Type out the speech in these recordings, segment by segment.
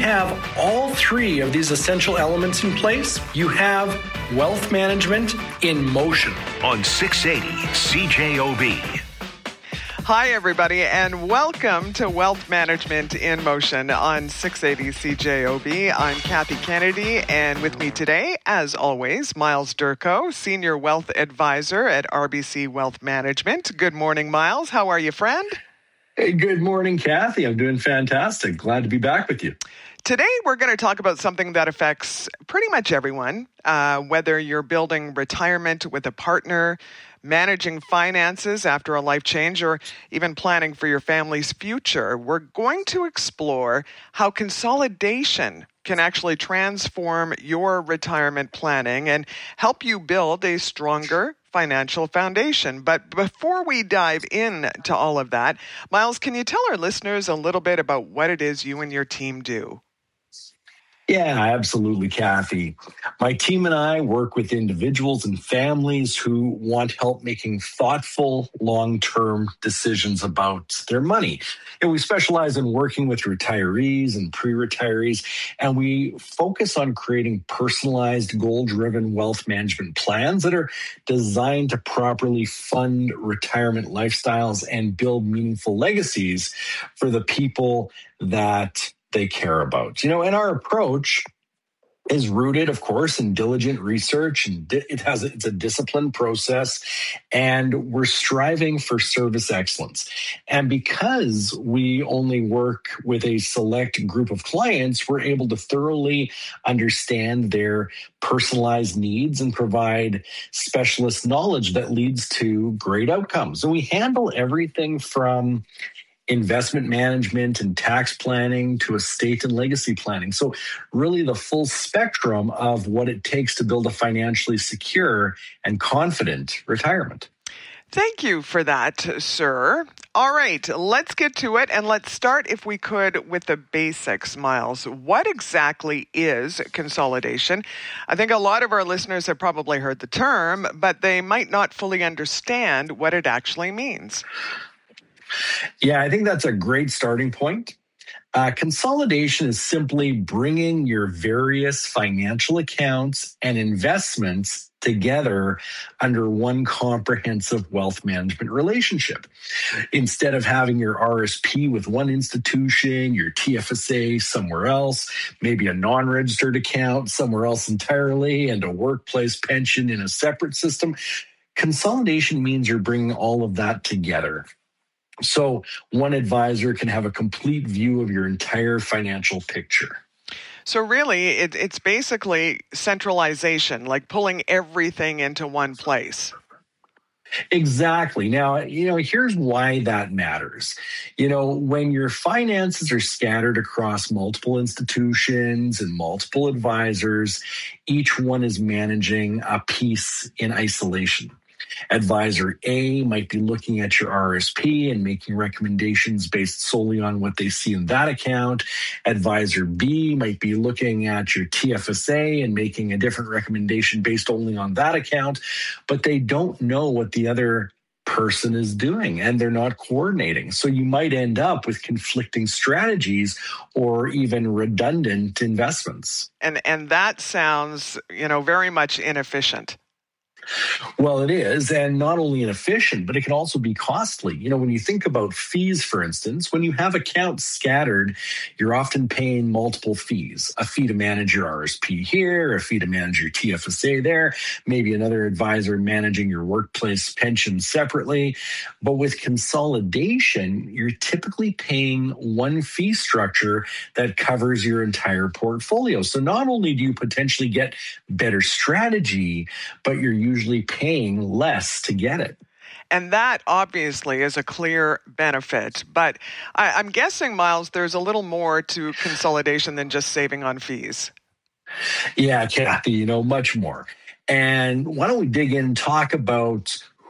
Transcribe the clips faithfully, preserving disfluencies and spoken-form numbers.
have all three of these essential elements in place, you have wealth management in motion. On six eighty C J O B. Hi, everybody, and welcome to Wealth Management in Motion on six eighty C J O B. I'm Kathy Kennedy, and with me today, as always, Miles Durko, Senior Wealth Advisor at R B C Wealth Management. Good morning, Miles. How are you, friend? Hey, good morning, Kathy. I'm doing fantastic. Glad to be back with you. Today, we're going to talk about something that affects pretty much everyone, uh, whether you're building retirement with a partner, managing finances after a life change, or even planning for your family's future. We're going to explore how consolidation can actually transform your retirement planning and help you build a stronger financial foundation. But before we dive into all of that, Miles, can you tell our listeners a little bit about what it is you and your team do? Yeah, absolutely, Kathy. My team and I work with individuals and families who want help making thoughtful, long-term decisions about their money. And we specialize in working with retirees and pre-retirees, and we focus on creating personalized, goal-driven wealth management plans that are designed to properly fund retirement lifestyles and build meaningful legacies for the people that they care about. You know, and our approach is rooted, of course, in diligent research, and it has it's a disciplined process, and we're striving for service excellence. And because we only work with a select group of clients, we're able to thoroughly understand their personalized needs and provide specialist knowledge that leads to great outcomes. And we handle everything from investment management and tax planning to estate and legacy planning. So really the full spectrum of what it takes to build a financially secure and confident retirement. Thank you for that, sir. All right, let's get to it, and let's start, if we could, with the basics, Miles. What exactly is consolidation? I think a lot of our listeners have probably heard the term, but they might not fully understand what it actually means. Yeah, I think that's a great starting point. Uh, consolidation is simply bringing your various financial accounts and investments together under one comprehensive wealth management relationship. Instead of having your R S P with one institution, your T F S A somewhere else, maybe a non-registered account somewhere else entirely, and a workplace pension in a separate system, consolidation means you're bringing all of that together. So one advisor can have a complete view of your entire financial picture. So really, it, it's basically centralization, like pulling everything into one place. Exactly. Now, you know, here's why that matters. You know, when your finances are scattered across multiple institutions and multiple advisors, each one is managing a piece in isolation. Advisor A might be looking at your R S P and making recommendations based solely on what they see in that account. Advisor B might be looking at your T F S A and making a different recommendation based only on that account, but they don't know what the other person is doing and they're not coordinating. So you might end up with conflicting strategies or even redundant investments. And and that sounds, you know, very much inefficient. Well, it is, and not only inefficient, but it can also be costly. You know, when you think about fees, for instance, when you have accounts scattered, you're often paying multiple fees. A fee to manage your R S P here, a fee to manage your T F S A there, maybe another advisor managing your workplace pension separately. But with consolidation, you're typically paying one fee structure that covers your entire portfolio. So not only do you potentially get better strategy, but you're usually usually paying less to get it. And that obviously is a clear benefit. But I, I'm guessing, Miles, there's a little more to consolidation than just saving on fees. Yeah, Kathy, you know, much more. And why don't we dig in and talk about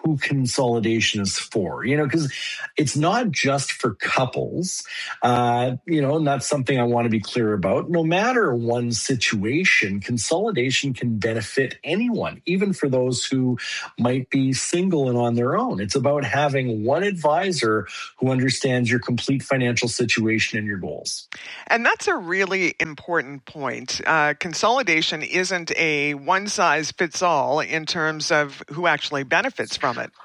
who consolidation is for, you know, because it's not just for couples, uh, you know, and that's something I want to be clear about. No matter one's situation, consolidation can benefit anyone, even for those who might be single and on their own. It's about having one advisor who understands your complete financial situation and your goals. And that's a really important point. Uh, consolidation isn't a one-size-fits-all in terms of who actually benefits from it.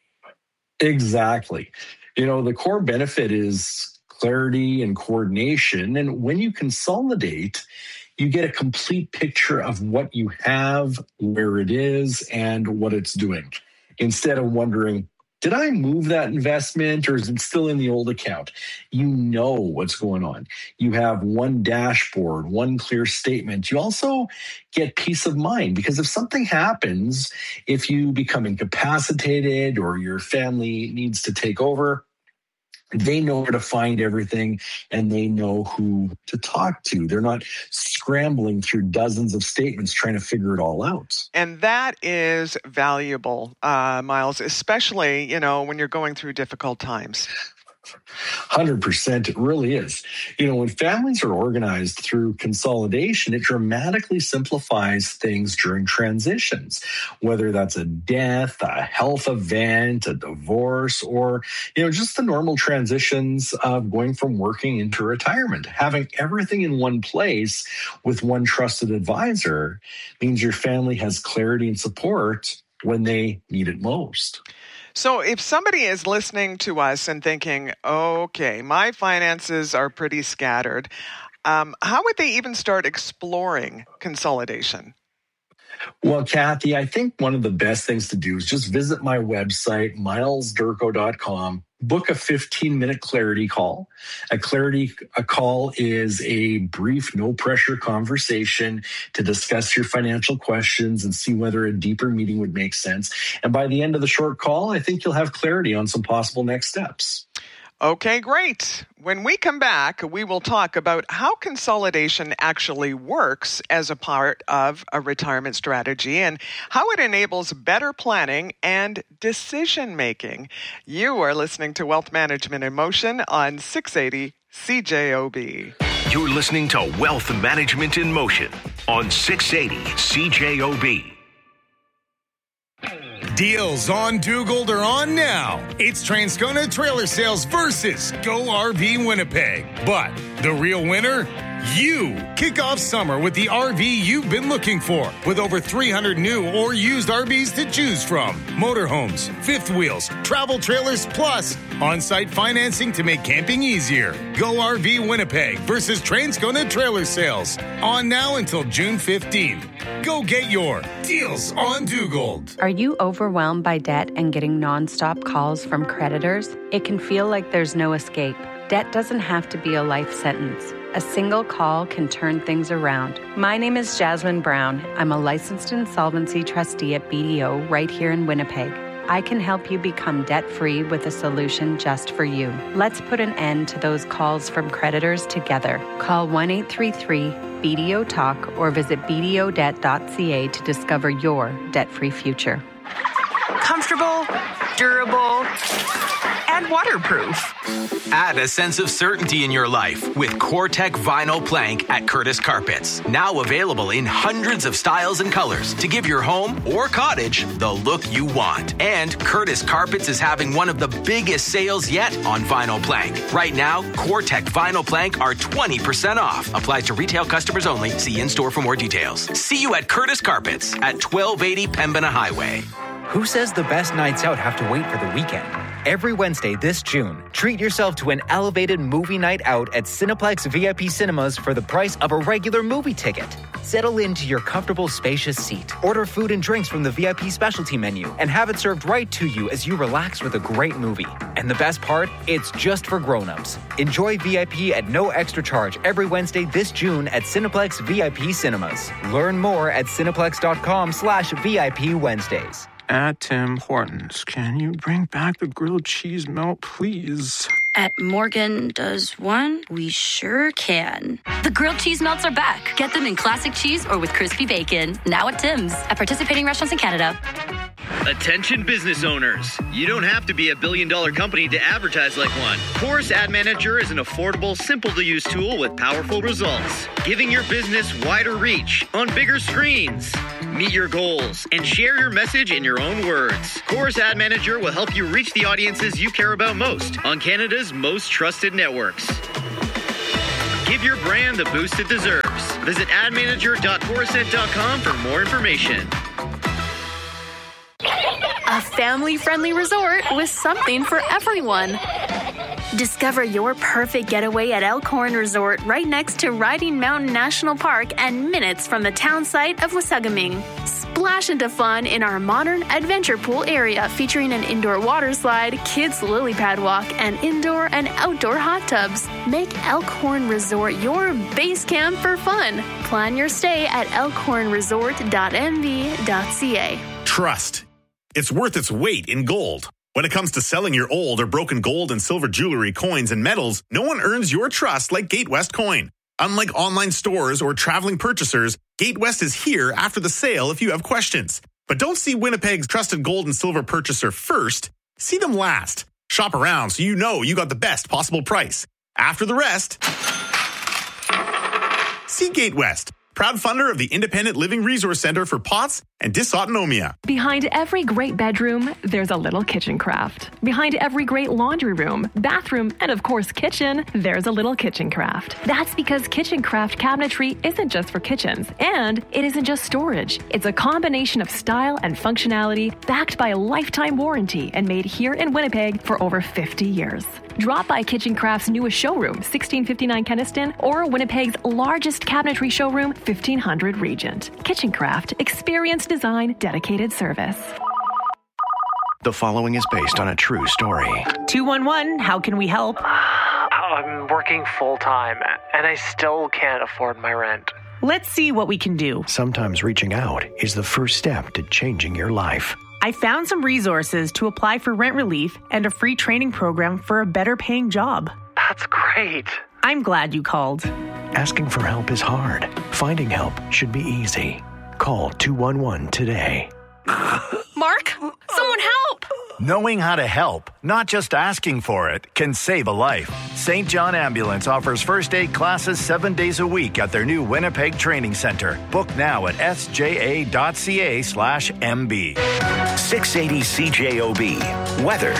Exactly. You know, the core benefit is clarity and coordination. And when you consolidate, you get a complete picture of what you have, where it is, and what it's doing. Instead of wondering, did I move that investment or is it still in the old account? You know what's going on. You have one dashboard, one clear statement. You also get peace of mind because if something happens, if you become incapacitated or your family needs to take over, they know where to find everything and they know who to talk to. They're not scrambling through dozens of statements trying to figure it all out. And that is valuable, uh, Miles, especially, you know, when you're going through difficult times. one hundred percent, it really is. You know, when families are organized through consolidation, it dramatically simplifies things during transitions, whether that's a death, a health event, a divorce, or, you know, just the normal transitions of going from working into retirement. Having everything in one place with one trusted advisor means your family has clarity and support when they need it most. So if somebody is listening to us and thinking, okay, my finances are pretty scattered, um, how would they even start exploring consolidation? Well, Kathy, I think one of the best things to do is just visit my website, miles durko dot com. Book a fifteen-minute clarity call. A clarity a call is a brief, no-pressure conversation to discuss your financial questions and see whether a deeper meeting would make sense. And by the end of the short call, I think you'll have clarity on some possible next steps. Okay, great. When we come back, we will talk about how consolidation actually works as a part of a retirement strategy and how it enables better planning and decision-making. You are listening to Wealth Management in Motion on six eighty C J O B. You're listening to Wealth Management in Motion on six eighty C J O B. Deals on Dugald are on now. It's Transcona Trailer Sales versus Go R V Winnipeg. But the real winner? You. Kick off summer with the R V you've been looking for. With over three hundred new or used R Vs to choose from. Motorhomes, fifth wheels, travel trailers, plus on-site financing to make camping easier. Go R V Winnipeg versus Transcona Trailer Sales. On now until June fifteenth. Go get your Deals on Dugald. Are you overwhelmed by debt and getting nonstop calls from creditors? It can feel like there's no escape. Debt doesn't have to be a life sentence. A single call can turn things around. My name is Jasmine Brown. I'm a licensed insolvency trustee at B D O right here in Winnipeg. I can help you become debt-free with a solution just for you. Let's put an end to those calls from creditors together. Call one eight three three B D O talk or visit b d o debt dot c a to discover your debt-free future. Comfortable, durable, and waterproof. Add a sense of certainty in your life with CoreTech Vinyl Plank at Curtis Carpets. Now available in hundreds of styles and colors to give your home or cottage the look you want. And Curtis Carpets is having one of the biggest sales yet on vinyl plank. Right now, CoreTech Vinyl Plank are twenty percent off. Applies to retail customers only. See in-store for more details. See you at Curtis Carpets at twelve eighty Pembina Highway. Who says the best nights out have to wait for the weekend? Every Wednesday this June, treat yourself to an elevated movie night out at Cineplex V I P Cinemas for the price of a regular movie ticket. Settle into your comfortable, spacious seat. Order food and drinks from the V I P specialty menu and have it served right to you as you relax with a great movie. And the best part? It's just for grown-ups. Enjoy V I P at no extra charge every Wednesday this June at Cineplex V I P Cinemas. Learn more at cineplex.com slash VIP Wednesdays. At Tim Hortons, can you bring back the grilled cheese melt, please? At Morgan Does One, we sure can. The grilled cheese melts are back. Get them in classic cheese or with crispy bacon. Now at Tim's. At participating restaurants in Canada. Attention business owners. You don't have to be a billion dollar company to advertise like one. Chorus Ad Manager is an affordable, simple to use tool with powerful results, giving your business wider reach on bigger screens. Meet your goals and share your message in your own words. Chorus Ad Manager will help you reach the audiences you care about most on Canada's most trusted networks. Give your brand the boost it deserves. Visit ad manager dot chorused dot com for more information. A family-friendly resort with something for everyone. Discover your perfect getaway at Elkhorn Resort right next to Riding Mountain National Park and minutes from the town site of Wasagaming. Splash into fun in our modern adventure pool area featuring an indoor water slide, kids lily pad walk, and indoor and outdoor hot tubs. Make Elkhorn Resort your base camp for fun. Plan your stay at elkhorn resort dot m v dot c a. Trust. It's worth its weight in gold. When it comes to selling your old or broken gold and silver jewelry, coins, and metals, no one earns your trust like Gatewest Coin. Unlike online stores or traveling purchasers, Gatewest is here after the sale if you have questions. But don't see Winnipeg's trusted gold and silver purchaser first. See them last. Shop around so you know you got the best possible price. After the rest, see Gatewest, proud funder of the Independent Living Resource Center for POTS and Dysautonomia. Behind every great bedroom, there's a little kitchen craft. Behind every great laundry room, bathroom, and of course kitchen, there's a little kitchen craft. That's because kitchen craft cabinetry isn't just for kitchens, and it isn't just storage. It's a combination of style and functionality backed by a lifetime warranty and made here in Winnipeg for over fifty years. Drop by Kitchen Craft's newest showroom, sixteen fifty-nine Kenniston, or Winnipeg's largest cabinetry showroom, fifteen hundred Regent. Kitchen Craft, experience, design, dedicated service. The following is based on a true story. two one one, how can we help? I'm working full-time, and I still can't afford my rent. Let's see what we can do. Sometimes reaching out is the first step to changing your life. I found some resources to apply for rent relief and a free training program for a better paying job. That's great. I'm glad you called. Asking for help is hard. Finding help should be easy. Call two one one today. Mark, someone help! Knowing how to help, not just asking for it, can save a life. Saint John Ambulance offers first aid classes seven days a week at their new Winnipeg Training Center. Book now at s j a dot c a slash m b. six eighty C J O B. Weather.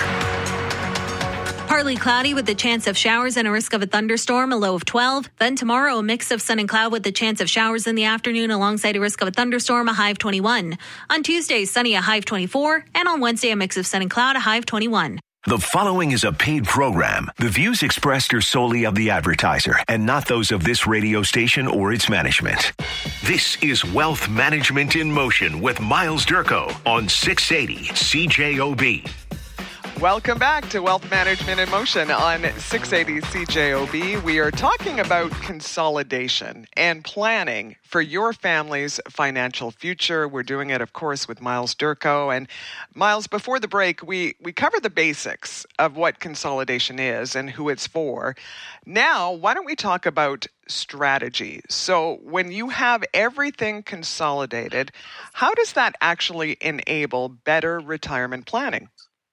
Partly cloudy with the chance of showers and a risk of a thunderstorm, a low of twelve. Then tomorrow, a mix of sun and cloud with the chance of showers in the afternoon alongside a risk of a thunderstorm, a high of twenty-one. On Tuesday, sunny, a high of twenty-four. And on Wednesday, a mix of sun and cloud, a high of twenty-one. The following is a paid program. The views expressed are solely of the advertiser and not those of this radio station or its management. This is Wealth Management in Motion with Miles Durko on six eighty C J O B. Welcome back to Wealth Management in Motion on six eighty C J O B. We are talking about consolidation and planning for your family's financial future. We're doing it, of course, with Miles Durko. And Miles, before the break, we, we covered the basics of what consolidation is and who it's for. Now, why don't we talk about strategy? So when you have everything consolidated, how does that actually enable better retirement planning?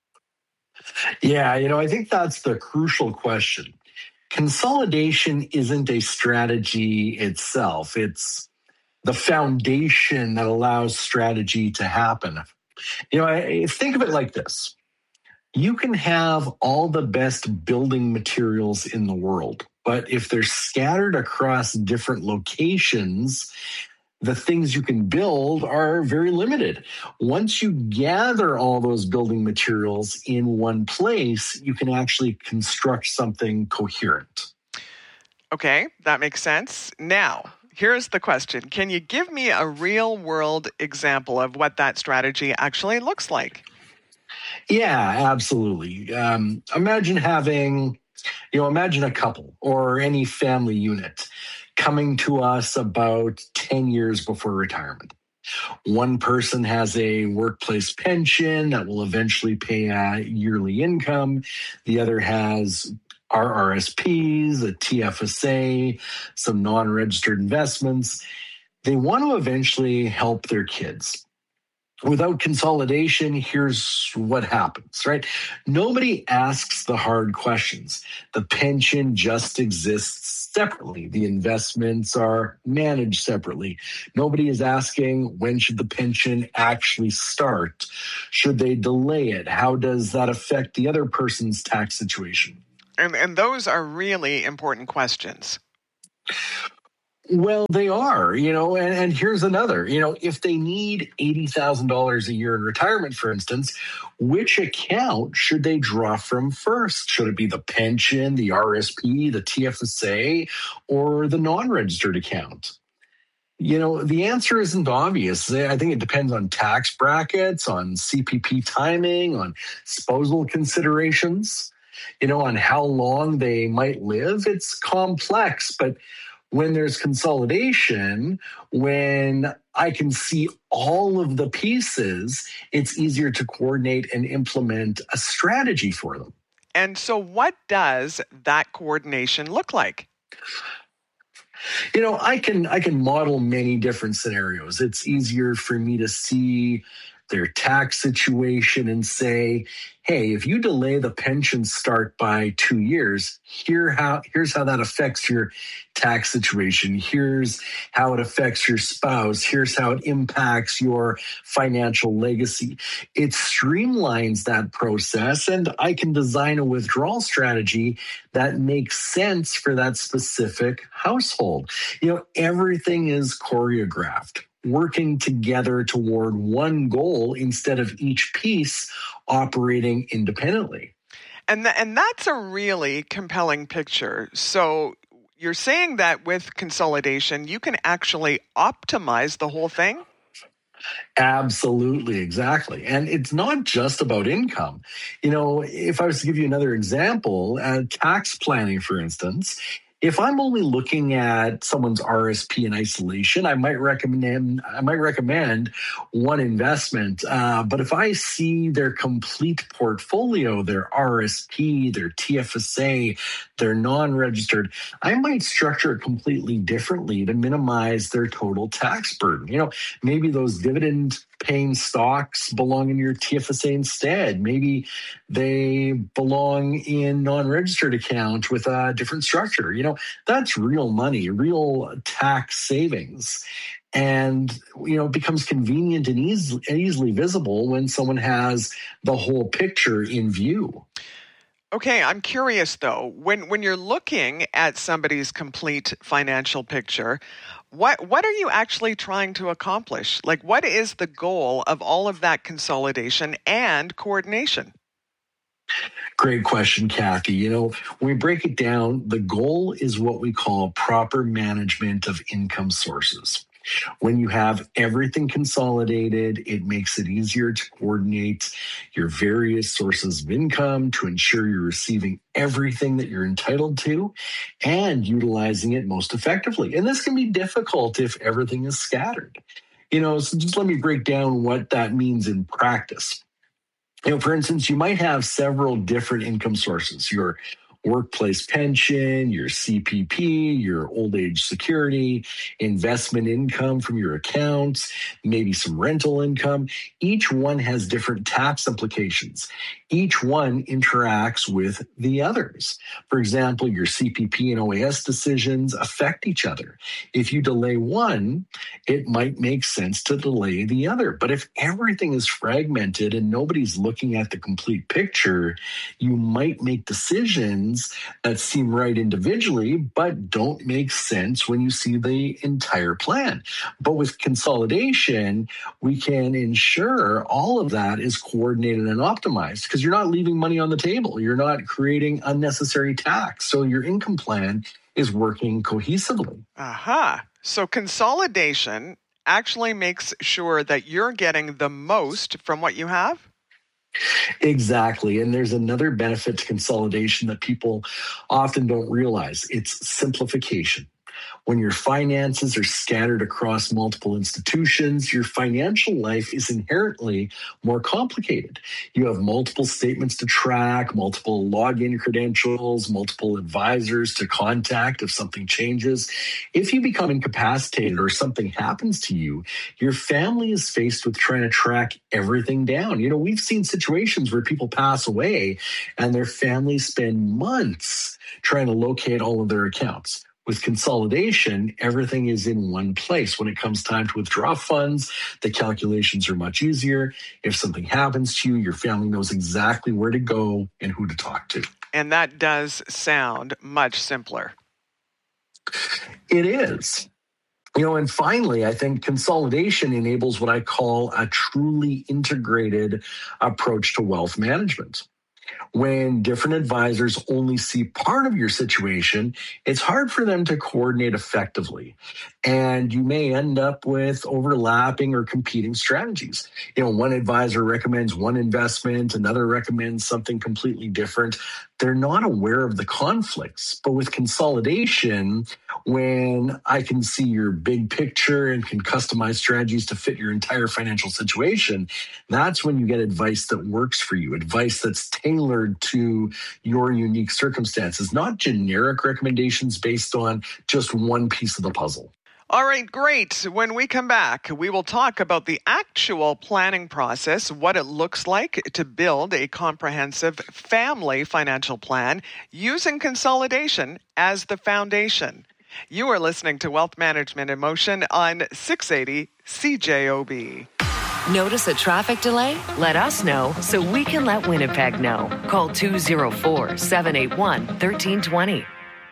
Yeah, you know, I think that's the crucial question. Consolidation isn't a strategy itself. It's the foundation that allows strategy to happen. You know, I think of it like this. You can have all the best building materials in the world, but if they're scattered across different locations, the things you can build are very limited. Once you gather all those building materials in one place, you can actually construct something coherent. Okay, that makes sense. Now, here's the question. Can you give me a real-world example of what that strategy actually looks like? Yeah, absolutely. Um, imagine having, you know, imagine a couple or any family unit coming to us about ten years before retirement. One person has a workplace pension that will eventually pay a yearly income. The other has R R S Ps, a T F S A, some non-registered investments. They want to eventually help their kids. Without consolidation, here's what happens, right? Nobody asks the hard questions. The pension just exists separately. The investments are managed separately. Nobody is asking, when should the pension actually start? Should they delay it? How does that affect the other person's tax situation? And, and those are really important questions. Well, they are, you know, and, and here's another, you know, if they need eighty thousand dollars a year in retirement, for instance, which account should they draw from first? Should it be the pension, the R S P, the T F S A, or the non-registered account? You know, the answer isn't obvious. I think it depends on tax brackets, on C P P timing, on spousal considerations, you know, on how long they might live. It's complex, but when there's consolidation, when I can see all of the pieces, it's easier to coordinate and implement a strategy for them. And so what does that coordination look like? You know, I can I can model many different scenarios. It's easier for me to see their tax situation and say, hey, if you delay the pension start by two years, here how here's how that affects your tax situation. Here's how it affects your spouse. Here's how it impacts your financial legacy. It streamlines that process, and I can design a withdrawal strategy that makes sense for that specific household. You know, everything is choreographed, working together toward one goal instead of each piece operating independently. And th- and that's a really compelling picture. So you're saying that with consolidation, you can actually optimize the whole thing? Absolutely, exactly. And it's not just about income. You know, if I was to give you another example, uh, tax planning, for instance, if I'm only looking at someone's R S P in isolation, I might recommend I might recommend one investment. Uh, but if I see their complete portfolio, their R S P, their T F S A, their non-registered, I might structure it completely differently to minimize their total tax burden. You know, maybe those dividend paying stocks belong in your T F S A instead. Maybe they belong in non-registered account with a different structure. You know, that's real money, real tax savings. And, you know, it becomes convenient and easy, easily visible when someone has the whole picture in view. Okay, I'm curious though, when when you're looking at somebody's complete financial picture, what what are you actually trying to accomplish? Like, what is the goal of all of that consolidation and coordination? Great question, Kathy. You know, when we break it down, the goal is what we call proper management of income sources. When you have everything consolidated, it makes it easier to coordinate your various sources of income to ensure you're receiving everything that you're entitled to and utilizing it most effectively. And this can be difficult if everything is scattered. You know, so just let me break down what that means in practice. You know, for instance, you might have several different income sources. Your workplace pension, your C P P, your old age security, investment income from your accounts, maybe some rental income. Each one has different tax implications. Each one interacts with the others. For example, your C P P and O A S decisions affect each other. If you delay one, it might make sense to delay the other. But if everything is fragmented and nobody's looking at the complete picture, you might make decisions that seem right individually, but don't make sense when you see the entire plan. But with consolidation, we can ensure all of that is coordinated and optimized because you're not leaving money on the table. You're not creating unnecessary tax. So your income plan is working cohesively. Aha. So consolidation actually makes sure that you're getting the most from what you have? Exactly. And there's another benefit to consolidation that people often don't realize. It's simplification. When your finances are scattered across multiple institutions, your financial life is inherently more complicated. You have multiple statements to track, multiple login credentials, multiple advisors to contact if something changes. If you become incapacitated or something happens to you, your family is faced with trying to track everything down. You know, we've seen situations where people pass away and their families spend months trying to locate all of their accounts. With consolidation, everything is in one place. When it comes time to withdraw funds, the calculations are much easier. If something happens to you, your family knows exactly where to go and who to talk to. And that does sound much simpler. It is. You know, and finally, I think consolidation enables what I call a truly integrated approach to wealth management. When different advisors only see part of your situation, it's hard for them to coordinate effectively. And you may end up with overlapping or competing strategies. You know, one advisor recommends one investment, another recommends something completely different. They're not aware of the conflicts. But with consolidation, when I can see your big picture and can customize strategies to fit your entire financial situation, that's when you get advice that works for you, advice that's tailored to your unique circumstances, not generic recommendations based on just one piece of the puzzle. All right, great. When we come back, we will talk about the actual planning process, what it looks like to build a comprehensive family financial plan using consolidation as the foundation. You are listening to Wealth Management in Motion on six eighty C J O B. Notice a traffic delay? Let us know so we can let Winnipeg know. Call two oh four, seven eight one, one three two zero.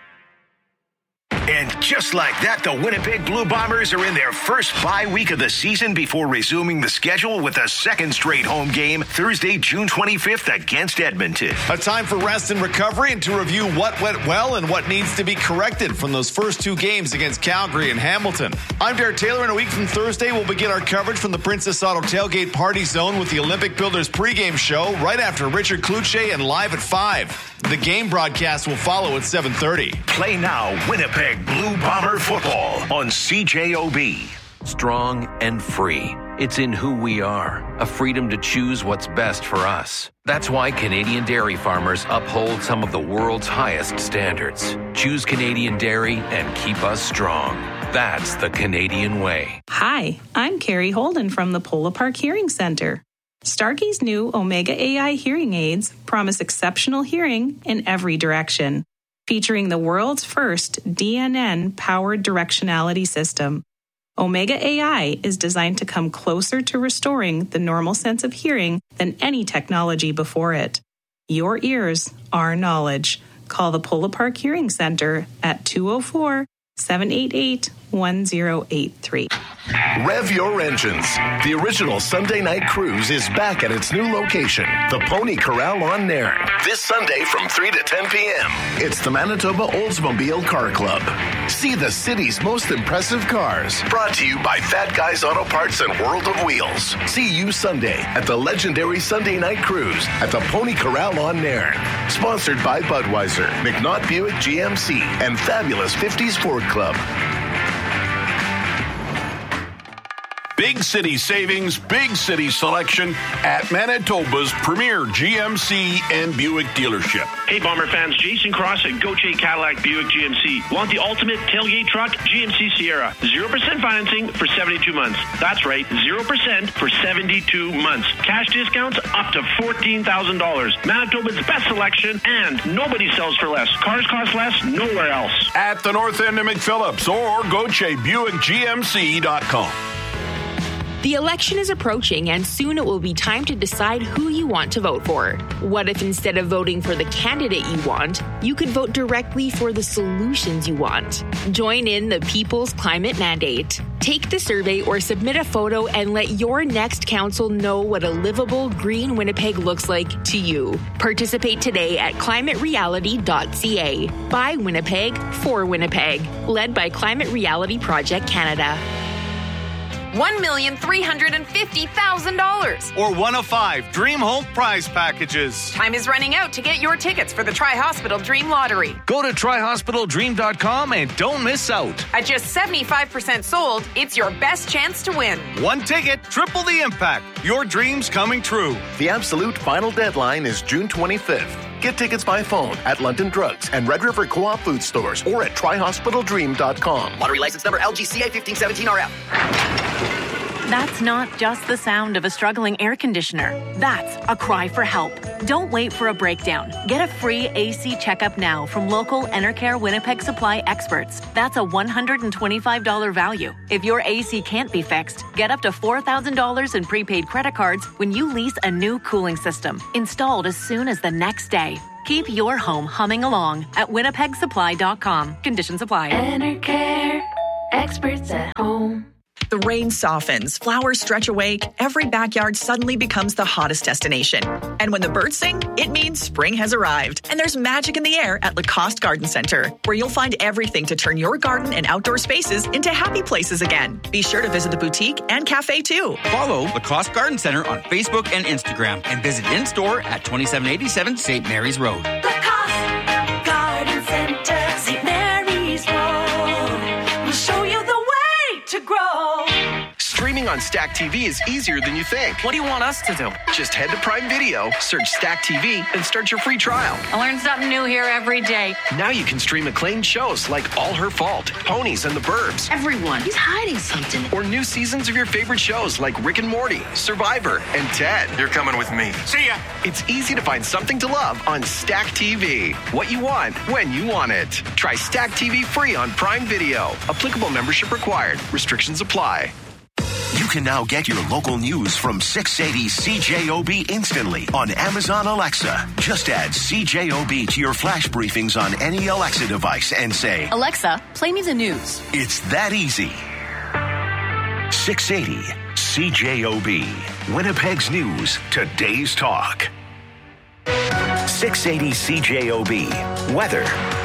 And just like that, the Winnipeg Blue Bombers are in their first bye week of the season before resuming the schedule with a second straight home game Thursday, June twenty-fifth against Edmonton. A time for rest and recovery and to review what went well and what needs to be corrected from those first two games against Calgary and Hamilton. I'm Derek Taylor, and a week from Thursday, we'll begin our coverage from the Princess Auto Tailgate Party Zone with the Olympic Builders pregame show right after Richard Kluche and live at five. The game broadcast will follow at seven thirty. Play now, Winnipeg Blue Bomber football on C J O B. Strong and free. It's in who we are, a freedom to choose what's best for us. That's why Canadian dairy farmers uphold some of the world's highest standards. Choose Canadian dairy and keep us strong. That's the Canadian way. Hi, I'm Carrie Holden from the Polo Park Hearing Center. Starkey's new Omega A I hearing aids promise exceptional hearing in every direction, featuring the world's first D N N-powered directionality system. Omega A I is designed to come closer to restoring the normal sense of hearing than any technology before it. Your ears, our knowledge. Call the Polo Park Hearing Center at two oh four, seven eight eight, one oh eight three. Rev your engines. The original Sunday night cruise is back at its new location, the Pony Corral on Nairn, this Sunday from three to ten p.m. It's the Manitoba Oldsmobile Car Club. See the city's most impressive cars. Brought to you by Fat Guys Auto Parts and World of Wheels. See you Sunday at the legendary Sunday night cruise at the Pony Corral on Nairn. Sponsored by Budweiser, McNaught Buick G M C, and Fabulous fifties Ford Club. Big city savings, big city selection at Manitoba's premier G M C and Buick dealership. Hey, Bomber fans, Jason Cross at Gauthier Cadillac Buick G M C. Want the ultimate tailgate truck? G M C Sierra. zero percent financing for seventy-two months. That's right, zero percent for seventy-two months. Cash discounts up to fourteen thousand dollars. Manitoba's best selection, and nobody sells for less. Cars cost less nowhere else. At the north end of McPhillips or Gauthier Buick G M C dot com. The election is approaching, and soon it will be time to decide who you want to vote for. What if instead of voting for the candidate you want, you could vote directly for the solutions you want? Join in the People's Climate Mandate. Take the survey or submit a photo and let your next council know what a livable green Winnipeg looks like to you. Participate today at climate reality dot c a. By Winnipeg, for Winnipeg. Led by Climate Reality Project Canada. one million three hundred fifty thousand dollars. Or one of five Dream Home prize packages. Time is running out to get your tickets for the Tri-Hospital Dream Lottery. Go to tri hospital dream dot com and don't miss out. At just seventy-five percent sold, it's your best chance to win. One ticket, triple the impact. Your dreams coming true. The absolute final deadline is June twenty-fifth. Get tickets by phone at London Drugs and Red River Co-op food stores or at tri hospital dream dot com. Lottery license number L G C A fifteen seventeen R F. That's not just the sound of a struggling air conditioner. That's a cry for help. Don't wait for a breakdown. Get a free A C checkup now from local Enercare Winnipeg Supply experts. That's a one hundred twenty-five dollars value. If your A C can't be fixed, get up to four thousand dollars in prepaid credit cards when you lease a new cooling system, installed as soon as the next day. Keep your home humming along at winnipeg supply dot com. Conditions apply. Enercare, experts at home. The rain softens, flowers stretch awake, every backyard suddenly becomes the hottest destination. And when the birds sing, it means spring has arrived. And there's magic in the air at Lacoste Garden Center, where you'll find everything to turn your garden and outdoor spaces into happy places again. Be sure to visit the boutique and cafe too. Follow Lacoste Garden Center on Facebook and Instagram and visit in-store at twenty-seven eighty-seven Saint Mary's Road. Lacoste Garden Center, Saint Mary's Road. We'll show you the way to grow. Streaming on Stack T V is easier than you think. What do you want us to do? Just head to Prime Video, search Stack T V, and start your free trial. I learn something new here every day. Now you can stream acclaimed shows like All Her Fault, Ponies and the Burbs. Everyone is hiding something. Or new seasons of your favorite shows like Rick and Morty, Survivor, and Ted. You're coming with me. See ya! It's easy to find something to love on Stack T V. What you want, when you want it. Try Stack T V free on Prime Video. Applicable membership required. Restrictions apply. You can now get your local news from six eighty C J O B instantly on Amazon Alexa. Just add C J O B to your flash briefings on any Alexa device and say, Alexa, play me the news. It's that easy. six eighty C J O B, Winnipeg's news, today's talk. six eighty C J O B, weather.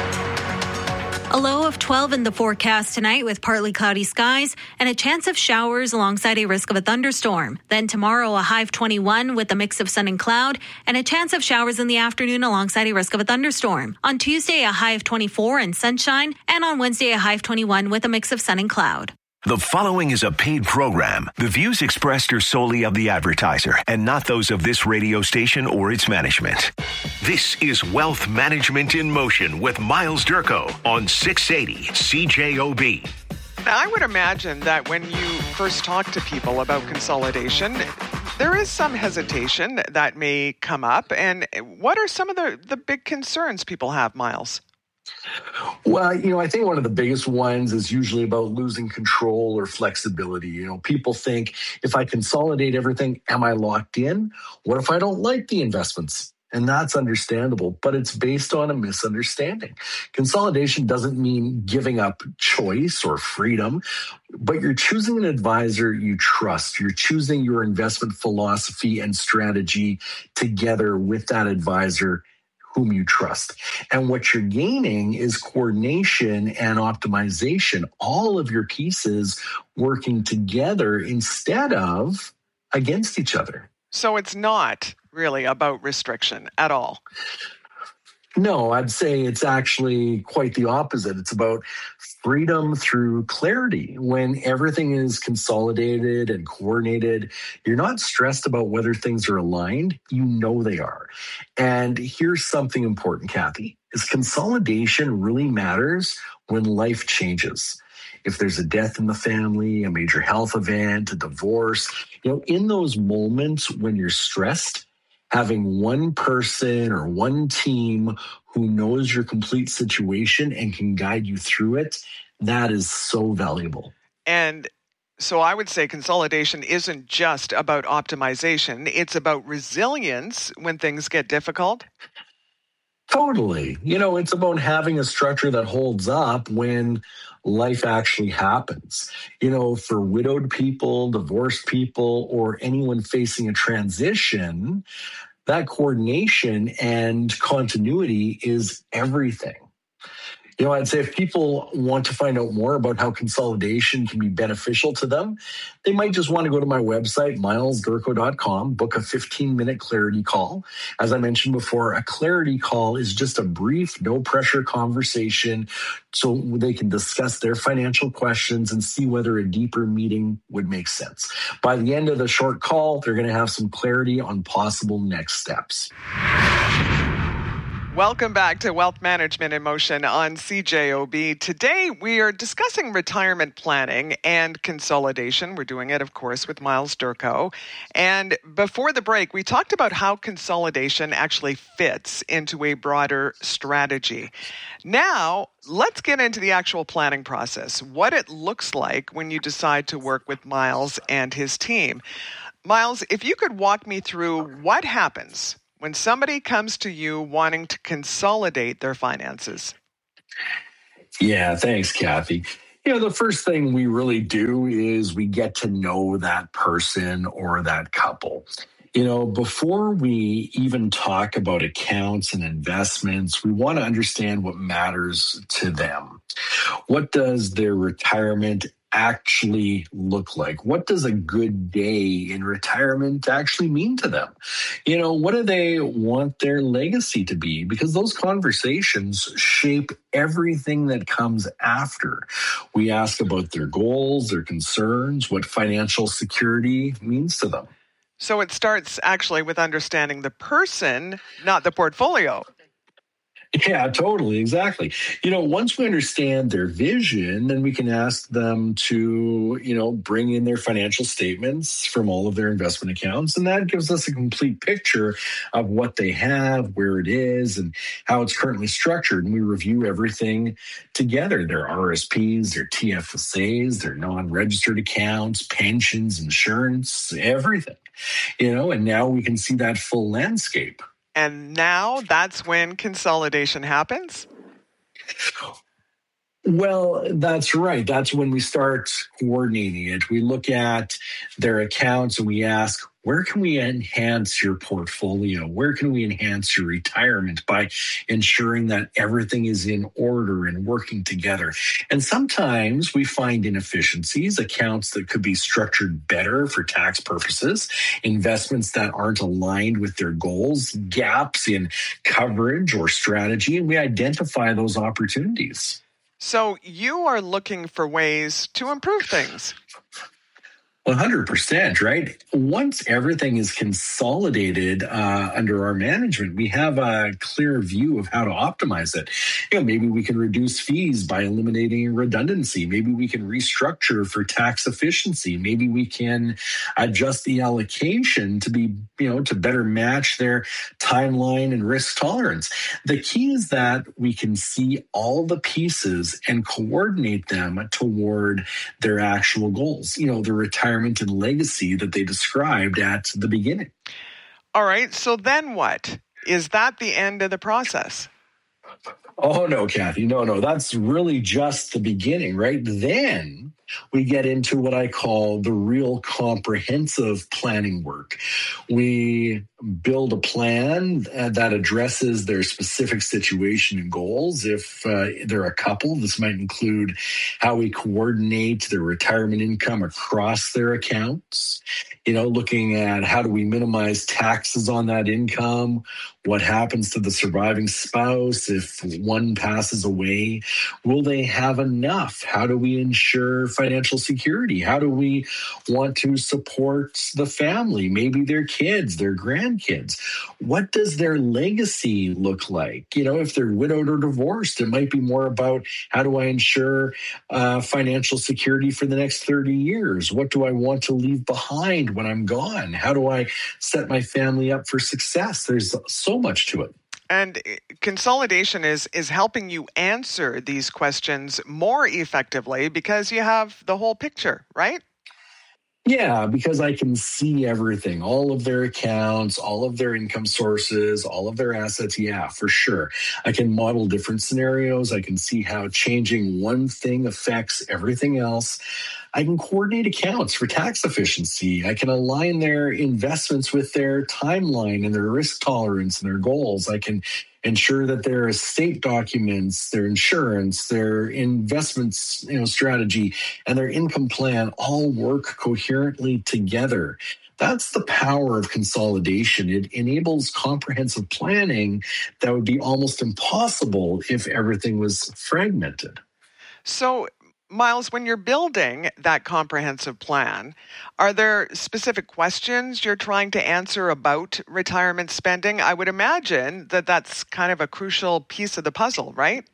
A low of twelve in the forecast tonight with partly cloudy skies and a chance of showers alongside a risk of a thunderstorm. Then tomorrow, a high of twenty-one with a mix of sun and cloud and a chance of showers in the afternoon alongside a risk of a thunderstorm. On Tuesday, a high of twenty-four and sunshine, and on Wednesday, a high of twenty-one with a mix of sun and cloud. The following is a paid program. The views expressed are solely of the advertiser and not those of this radio station or its management. This is Wealth Management in Motion with Miles Durko on six eighty C J O B. Now, I would imagine that when you first talk to people about consolidation, there is some hesitation that may come up. And what are some of the, the big concerns people have, Miles? Well, you know, I think one of the biggest ones is usually about losing control or flexibility. You know, people think, if I consolidate everything, am I locked in? What if I don't like the investments? And that's understandable, but it's based on a misunderstanding. Consolidation doesn't mean giving up choice or freedom, but you're choosing an advisor you trust. You're choosing your investment philosophy and strategy together with that advisor whom you trust. And what you're gaining is coordination and optimization, all of your pieces working together instead of against each other. So it's not really about restriction at all. No, I'd say it's actually quite the opposite. It's about freedom through clarity. When everything is consolidated and coordinated, you're not stressed about whether things are aligned. You know they are. And here's something important, Kathy, is consolidation really matters when life changes. If there's a death in the family, a major health event, a divorce, you know, in those moments when you're stressed, having one person or one team who knows your complete situation and can guide you through it, that is so valuable. And so I would say consolidation isn't just about optimization. It's about resilience when things get difficult. Totally. You know, it's about having a structure that holds up when life actually happens. You know, for widowed people, divorced people, or anyone facing a transition, that coordination and continuity is everything. You know, I'd say if people want to find out more about how consolidation can be beneficial to them, they might just want to go to my website, miles durko dot com, book a fifteen-minute clarity call. As I mentioned before, a clarity call is just a brief, no-pressure conversation so they can discuss their financial questions and see whether a deeper meeting would make sense. By the end of the short call, they're going to have some clarity on possible next steps. Welcome back to Wealth Management in Motion on C J O B. Today, we are discussing retirement planning and consolidation. We're doing it, of course, with Myles Durko. And before the break, we talked about how consolidation actually fits into a broader strategy. Now, let's get into the actual planning process, what it looks like when you decide to work with Myles and his team. Myles, if you could walk me through what happens when somebody comes to you wanting to consolidate their finances. Yeah, thanks, Kathy. You know, the first thing we really do is we get to know that person or that couple. You know, before we even talk about accounts and investments, we want to understand what matters to them. What does their retirement actually look like? What does a good day in retirement actually mean to them? You know, what do they want their legacy to be? Because those conversations shape everything that comes after. We ask about their goals, their concerns, what financial security means to them. So it starts actually with understanding the person, not the portfolio. Yeah, totally. Exactly. You know, once we understand their vision, then we can ask them to, you know, bring in their financial statements from all of their investment accounts. And that gives us a complete picture of what they have, where it is, and how it's currently structured. And we review everything together, their R S Ps, their T F S As, their non-registered accounts, pensions, insurance, everything, you know, and now we can see that full landscape. And now that's when consolidation happens? Well, that's right. That's when we start coordinating it. We look at their accounts and we ask, where can we enhance your portfolio? Where can we enhance your retirement by ensuring that everything is in order and working together? And sometimes we find inefficiencies, accounts that could be structured better for tax purposes, investments that aren't aligned with their goals, gaps in coverage or strategy, and we identify those opportunities. So you are looking for ways to improve things. one hundred percent, right? Once everything is consolidated uh, under our management, we have a clear view of how to optimize it. You know, maybe we can reduce fees by eliminating redundancy. Maybe we can restructure for tax efficiency. Maybe we can adjust the allocation to be, you know, to better match their timeline and risk tolerance. The key is that we can see all the pieces and coordinate them toward their actual goals. You know, the retirement and legacy that they described at the beginning. All right. So then what? Is that the end of the process? Oh, no, Kathy. No, no. That's really just the beginning, right? Then we get into what I call the real comprehensive planning work. We build a plan that addresses their specific situation and goals. If uh, they're a couple, this might include how we coordinate their retirement income across their accounts, you know, looking at how do we minimize taxes on that income, what happens to the surviving spouse if one passes away, will they have enough? How do we ensure financial security? How do we want to support the family, maybe their kids, their grandkids? What does their legacy look like? You know, if they're widowed or divorced, it might be more about how do I ensure uh, financial security for the next thirty years? What do I want to leave behind when I'm gone? How do I set my family up for success? There's so much to it. And consolidation is is helping you answer these questions more effectively because you have the whole picture, right? Yeah, because I can see everything, all of their accounts, all of their income sources, all of their assets. Yeah, for sure. I can model different scenarios. I can see how changing one thing affects everything else. I can coordinate accounts for tax efficiency. I can align their investments with their timeline and their risk tolerance and their goals. I can ensure that their estate documents, their insurance, their investments, you know, strategy, and their income plan all work coherently together. That's the power of consolidation. It enables comprehensive planning that would be almost impossible if everything was fragmented. So, Miles, when you're building that comprehensive plan, are there specific questions you're trying to answer about retirement spending? I would imagine that that's kind of a crucial piece of the puzzle, right?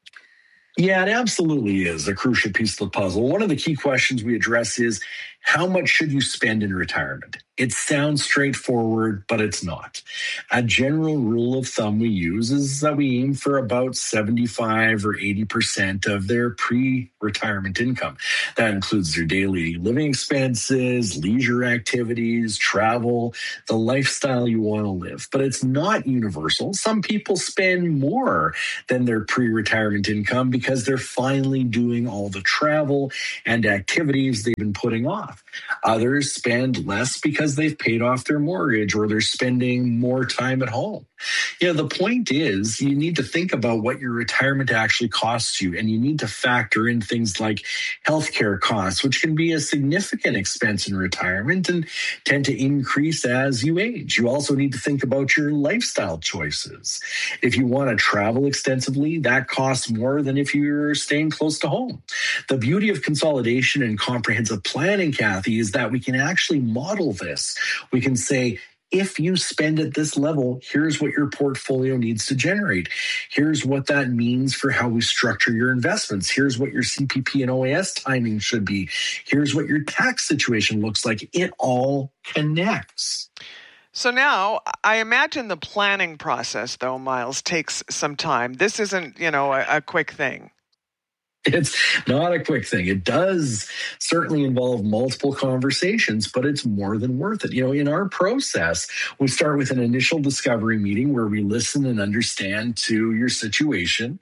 Yeah, it absolutely is a crucial piece of the puzzle. One of the key questions we address is, how much should you spend in retirement? It sounds straightforward, but it's not. A general rule of thumb we use is that we aim for about seventy-five or eighty percent of their pre-retirement income. That includes their daily living expenses, leisure activities, travel, the lifestyle you want to live. But it's not universal. Some people spend more than their pre-retirement income because they're finally doing all the travel and activities they've been putting off. Others spend less because they've paid off their mortgage or they're spending more time at home. You know, the point is you need to think about what your retirement actually costs you, and you need to factor in things like healthcare costs, which can be a significant expense in retirement and tend to increase as you age. You also need to think about your lifestyle choices. If you want to travel extensively, that costs more than if you're staying close to home. The beauty of consolidation and comprehensive planning, Kathy, is that we can actually model this. We can say, if you spend at this level, here's what your portfolio needs to generate. Here's what that means for how we structure your investments. Here's what your C P P and O A S timing should be. Here's what your tax situation looks like. It all connects. So now, I imagine the planning process, though, Miles, takes some time. This isn't, you know, a, a quick thing. It's not a quick thing. It does certainly involve multiple conversations, but it's more than worth it. You know, in our process, we start with an initial discovery meeting where we listen and understand to your situation.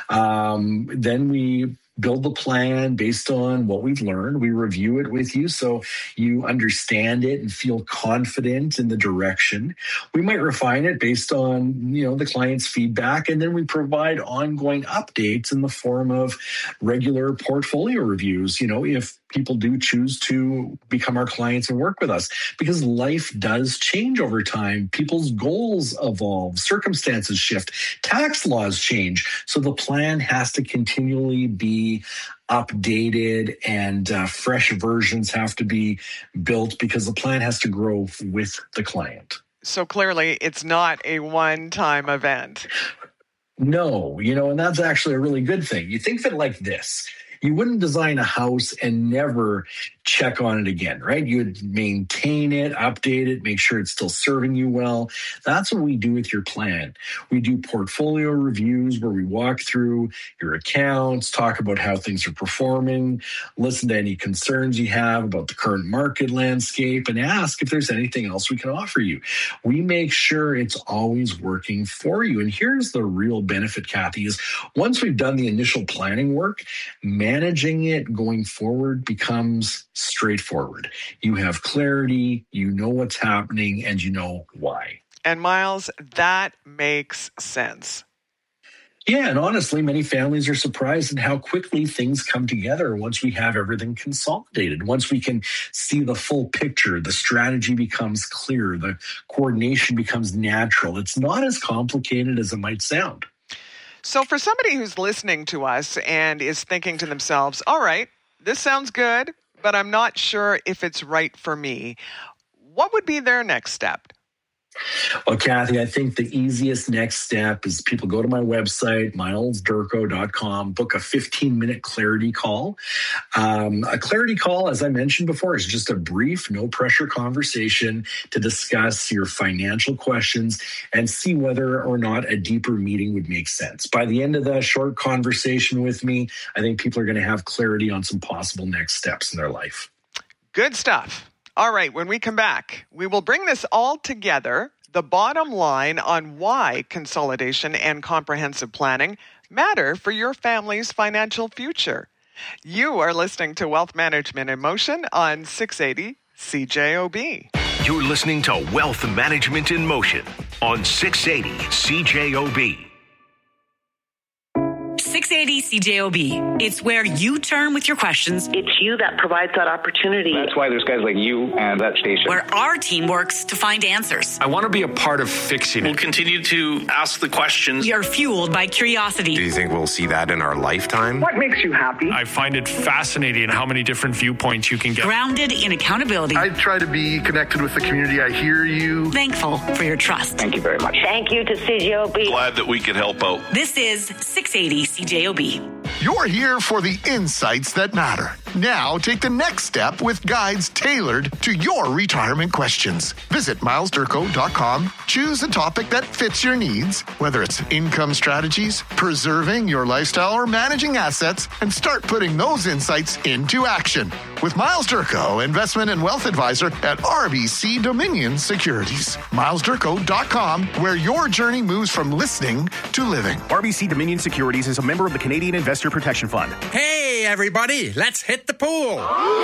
Um, then we build the plan based on what we've learned. We review it with you so you understand it and feel confident in the direction. We might refine it based on, you know, the client's feedback, and then we provide ongoing updates in the form of regular portfolio reviews, you know, if people do choose to become our clients and work with us, because life does change over time. People's goals evolve, circumstances shift, tax laws change. So the plan has to continually be updated, and uh, fresh versions have to be built because the plan has to grow with the client. So clearly it's not a one-time event. No, you know, and that's actually a really good thing. You think of it like this. You wouldn't design a house and never check on it again, right? You'd maintain it, update it, make sure it's still serving you well. That's what we do with your plan. We do portfolio reviews where we walk through your accounts, talk about how things are performing, listen to any concerns you have about the current market landscape, and ask if there's anything else we can offer you. We make sure it's always working for you. And here's the real benefit, Kathy, is once we've done the initial planning work, managing it going forward becomes straightforward. You have clarity, you know what's happening, and you know why. And Miles, that makes sense. Yeah, and honestly, many families are surprised at how quickly things come together once we have everything consolidated. Once we can see the full picture, the strategy becomes clear, the coordination becomes natural. It's not as complicated as it might sound. So for somebody who's listening to us and is thinking to themselves, all right, this sounds good, but I'm not sure if it's right for me, what would be their next step? Well, Kathy, I think the easiest next step is people go to my website, miles durko dot com, book a fifteen-minute clarity call. Um, a clarity call, as I mentioned before, is just a brief, no-pressure conversation to discuss your financial questions and see whether or not a deeper meeting would make sense. By the end of the short conversation with me, I think people are going to have clarity on some possible next steps in their life. Good stuff. All right, when we come back, we will bring this all together, the bottom line on why consolidation and comprehensive planning matter for your family's financial future. You are listening to Wealth Management in Motion on six eighty C J O B. You're listening to Wealth Management in Motion on six eighty C J O B. six eighty C J O B. It's where you turn with your questions. It's you that provides that opportunity. That's why there's guys like you and that station. Where our team works to find answers. I want to be a part of fixing it. We'll continue to ask the questions. We are fueled by curiosity. Do you think we'll see that in our lifetime? What makes you happy? I find it fascinating how many different viewpoints you can get. Grounded in accountability. I try to be connected with the community. I hear you. Thankful for your trust. Thank you very much. Thank you to C J O B. Glad that we could help out. This is six eighty C J O B. You're here for the insights that matter. Now take the next step with guides tailored to your retirement questions. Visit miles durko dot com. Choose a topic that fits your needs, whether it's income strategies, preserving your lifestyle, or managing assets, and start putting those insights into action. With Miles Durko, investment and wealth advisor at R B C Dominion Securities. miles durko dot com, where your journey moves from listening to living. R B C Dominion Securities is a member of the Canadian Investor Protection Fund. Hey, everybody, let's hit the pool.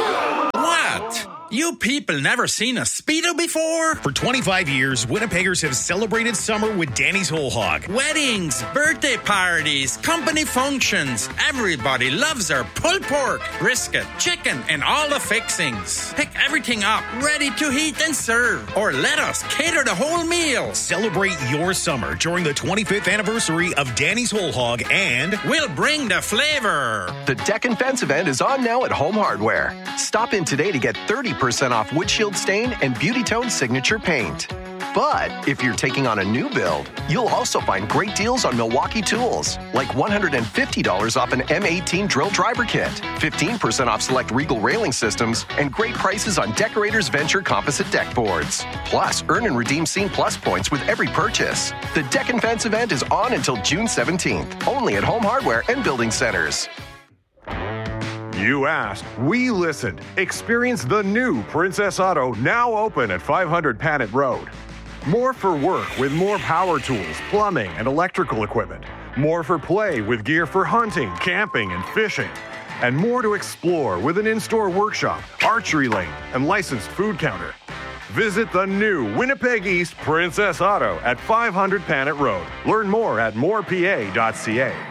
What? You people never seen a Speedo before? For twenty-five years, Winnipeggers have celebrated summer with Danny's Whole Hog. Weddings, birthday parties, company functions. Everybody loves our pulled pork, brisket, chicken, and all the fixings. Pick everything up, ready to heat and serve. Or let us cater the whole meal. Celebrate your summer during the twenty-fifth anniversary of Danny's Whole Hog, and we'll bring the flavor. The Deck and Fence event is on now at Home Hardware. Stop in today to get thirty percent off windshield stain and Beauty Tone signature paint. But if you're taking on a new build, you'll also find great deals on Milwaukee tools, like one hundred fifty dollars off an M eighteen drill driver kit, fifteen percent off select Regal railing systems, and great prices on Decorators Venture composite deck boards. Plus, earn and redeem Scene Plus points with every purchase. The Deck and Fence event is on until June seventeenth, only at Home Hardware and Building Centers. You asked, we listened. Experience the new Princess Auto, now open at five hundred Panet Road. More for work with more power tools, plumbing, and electrical equipment. More for play with gear for hunting, camping, and fishing. And more to explore with an in-store workshop, archery lane, and licensed food counter. Visit the new Winnipeg East Princess Auto at five hundred Panet Road. Learn more at more p a dot c a.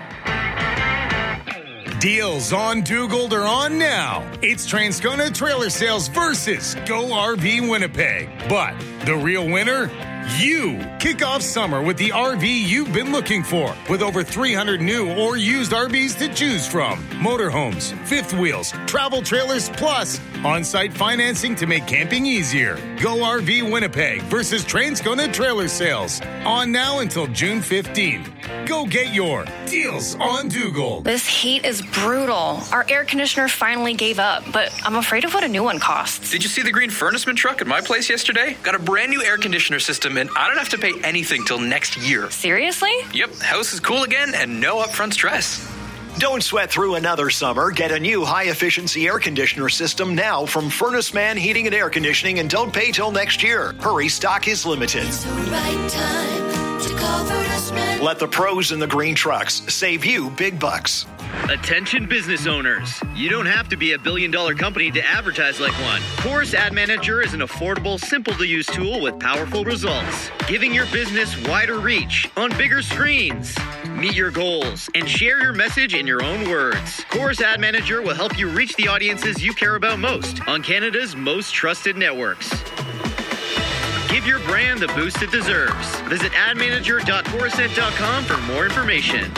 Deals on Dugald are on now. It's Transcona Trailer Sales versus Go R V Winnipeg. But the real winner? You. Kick off summer with the R V you've been looking for, with over three hundred new or used R Vs to choose from. Motorhomes, fifth wheels, travel trailers, plus on-site financing to make camping easier. Go R V Winnipeg versus Transcona Trailer Sales. On now until June fifteenth. Go get your deals on Dugald. This heat is brutal. Our air conditioner finally gave up, but I'm afraid of what a new one costs. Did you see the green furnaceman truck at my place yesterday? Got a brand new air conditioner system, and I don't have to pay anything till next year. Seriously? Yep, house is cool again and no upfront stress. Don't sweat through another summer. Get a new high-efficiency air conditioner system now from Furnace Man Heating and Air Conditioning, and don't pay till next year. Hurry, stock is limited. It's the right time to call Furnace Man. Let the pros in the green trucks save you big bucks. Attention business owners. You don't have to be a billion dollar company to advertise like one. Chorus Ad Manager is an affordable, simple to use tool with powerful results, giving your business wider reach on bigger screens. Meet your goals and share your message in your own words. Chorus Ad Manager will help you reach the audiences you care about most on Canada's most trusted networks. Give your brand the boost it deserves. Visit ad manager dot chorused dot com for more information.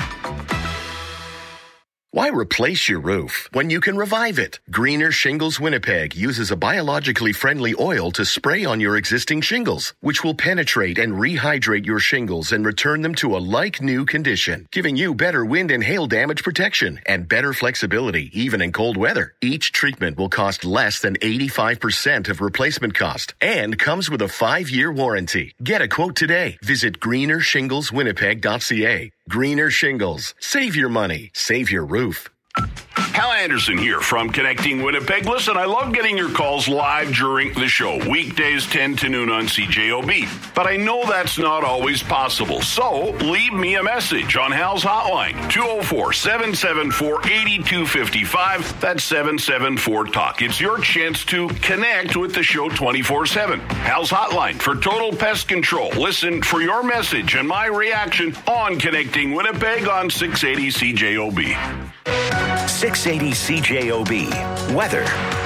Why replace your roof when you can revive it? Greener Shingles Winnipeg uses a biologically friendly oil to spray on your existing shingles, which will penetrate and rehydrate your shingles and return them to a like-new condition, giving you better wind and hail damage protection and better flexibility, even in cold weather. Each treatment will cost less than eighty-five percent of replacement cost and comes with a five-year warranty. Get a quote today. Visit greener shingles winnipeg dot c a. Greener Shingles. Save your money. Save your roof. Hal Anderson here from Connecting Winnipeg. Listen, I love getting your calls live during the show, weekdays ten to noon on C J O B. But I know that's not always possible, so leave me a message on Hal's hotline, two oh four, seven seven four, eight two five five. That's seven seven four talk. It's your chance to connect with the show twenty-four seven. Hal's hotline for total pest control. Listen for your message and my reaction on Connecting Winnipeg on six eighty C J O B. six eighty C J O B. Weather.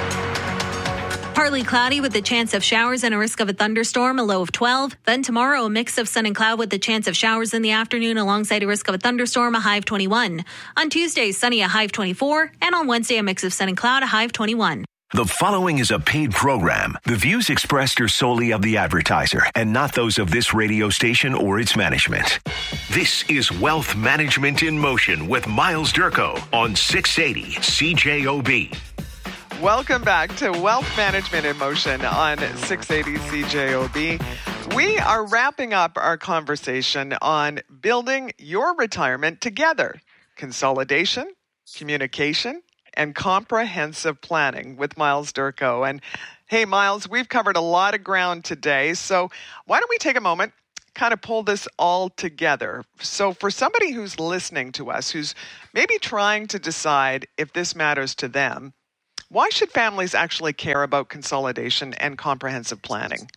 Partly cloudy with the chance of showers and a risk of a thunderstorm, a low of twelve. Then tomorrow, a mix of sun and cloud with the chance of showers in the afternoon alongside a risk of a thunderstorm, a high of twenty-one. On Tuesday, sunny, a high of twenty-four. And on Wednesday, a mix of sun and cloud, a high of twenty-one. The following is a paid program. The views expressed are solely of the advertiser and not those of this radio station or its management. This is Wealth Management in Motion with Miles Durko on six eighty C J O B. Welcome back to Wealth Management in Motion on six eighty C J O B. We are wrapping up our conversation on building your retirement together. Consolidation, communication, and comprehensive planning with Miles Durko. And hey, Miles, we've covered a lot of ground today. So why don't we take a moment, kind of pull this all together. So for somebody who's listening to us, who's maybe trying to decide if this matters to them, why should families actually care about consolidation and comprehensive planning?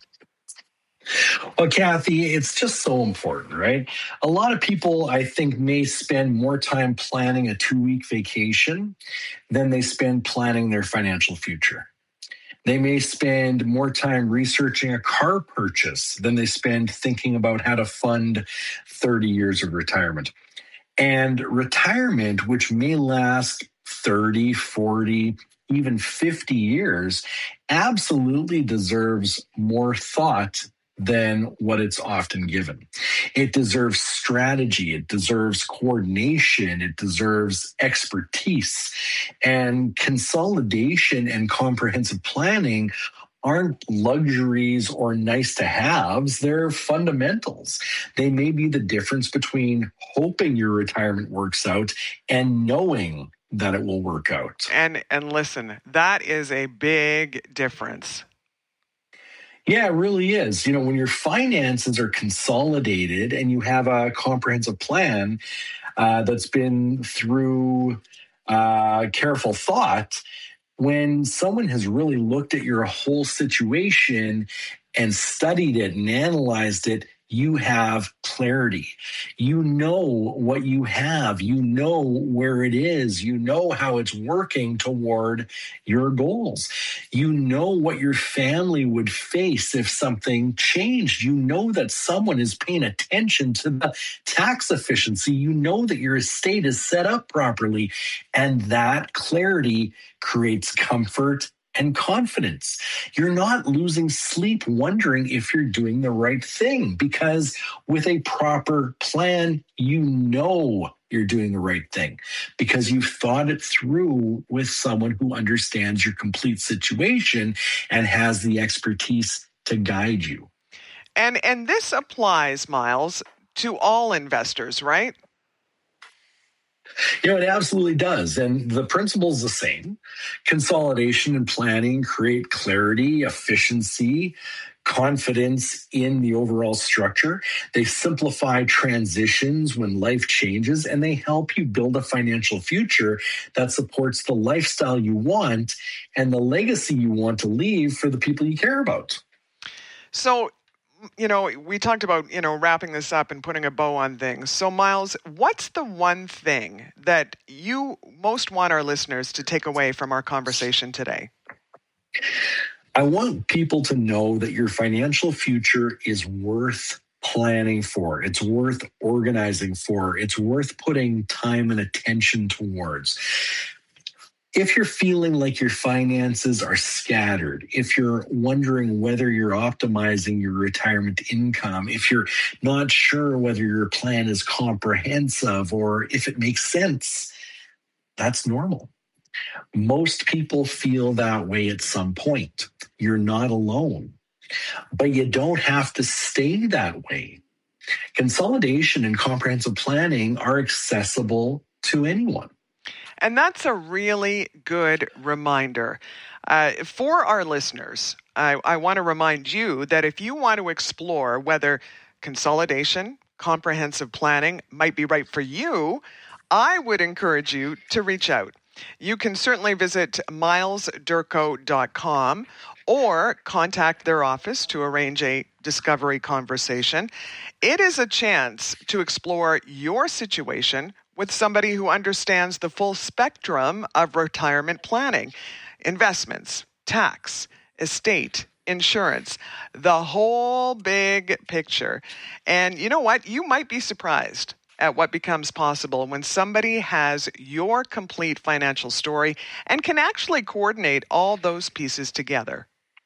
Well, Kathy, it's just so important, right? A lot of people, I think, may spend more time planning a two-week vacation than they spend planning their financial future. They may spend more time researching a car purchase than they spend thinking about how to fund thirty years of retirement. And retirement, which may last thirty, forty, even fifty years, absolutely deserves more thought than what it's often given. It deserves strategy. It deserves coordination. It deserves expertise. And consolidation and comprehensive planning aren't luxuries or nice to haves. They're fundamentals. They may be the difference between hoping your retirement works out and knowing that it will work out. And and listen, that is a big difference. Yeah, it really is. You know, when your finances are consolidated and you have a comprehensive plan uh, that's been through uh, careful thought, when someone has really looked at your whole situation and studied it and analyzed it, you have clarity. You know what you have. You know where it is. You know how it's working toward your goals. You know what your family would face if something changed. You know that someone is paying attention to the tax efficiency. You know that your estate is set up properly. And that clarity creates comfort and confidence. You're not losing sleep wondering if you're doing the right thing, because with a proper plan, you know you're doing the right thing because you've thought it through with someone who understands your complete situation and has the expertise to guide you. And and this applies, Miles, to all investors, right? You know, it absolutely does. And the principle is the same. Consolidation and planning create clarity, efficiency, confidence in the overall structure. They simplify transitions when life changes, and they help you build a financial future that supports the lifestyle you want and the legacy you want to leave for the people you care about. So, you know, we talked about, you know, wrapping this up and putting a bow on things. So, Miles, what's the one thing that you most want our listeners to take away from our conversation today? I want people to know that your financial future is worth planning for. It's worth organizing for. It's worth putting time and attention towards. If you're feeling like your finances are scattered, if you're wondering whether you're optimizing your retirement income, if you're not sure whether your plan is comprehensive or if it makes sense, that's normal. Most people feel that way at some point. You're not alone, but you don't have to stay that way. Consolidation and comprehensive planning are accessible to anyone. And that's a really good reminder. Uh, for our listeners, I, I want to remind you that if you want to explore whether consolidation, comprehensive planning might be right for you, I would encourage you to reach out. You can certainly visit miles durko dot com or contact their office to arrange a discovery conversation. It is a chance to explore your situation with somebody who understands the full spectrum of retirement planning, investments, tax, estate, insurance, the whole big picture. And you know what? You might be surprised at what becomes possible when somebody has your complete financial story and can actually coordinate all those pieces together.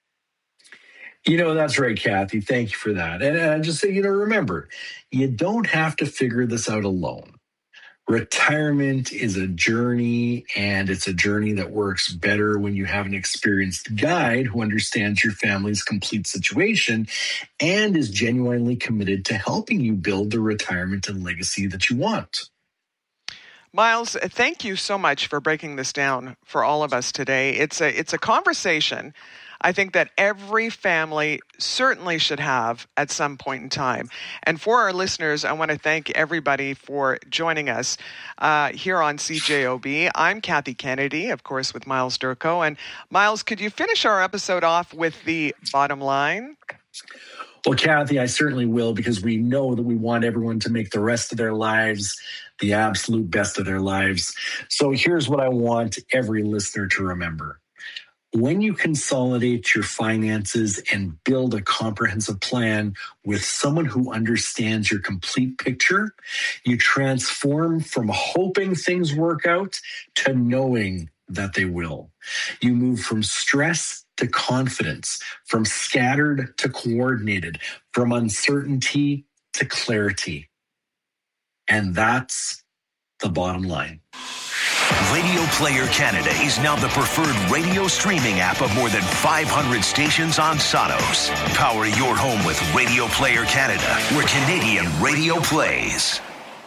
You know, that's right, Kathy. Thank you for that. And I just say, you know, remember, you don't have to figure this out alone. Retirement is a journey, and it's a journey that works better when you have an experienced guide who understands your family's complete situation and is genuinely committed to helping you build the retirement and legacy that you want. Miles, thank you so much for breaking this down for all of us today. It's a it's a conversation I think that every family certainly should have at some point in time. And for our listeners, I want to thank everybody for joining us uh, here on C J O B. I'm Kathy Kennedy, of course, with Miles Durko. And Miles, could you finish our episode off with the bottom line? Well, Kathy, I certainly will, because we know that we want everyone to make the rest of their lives the absolute best of their lives. So here's what I want every listener to remember. When you consolidate your finances and build a comprehensive plan with someone who understands your complete picture, you transform from hoping things work out to knowing that they will. You move from stress to confidence, from scattered to coordinated, from uncertainty to clarity. And that's the bottom line. Radio Player Canada is now the preferred radio streaming app of more than five hundred stations on Sonos. Power your home with Radio Player Canada, where Canadian radio plays.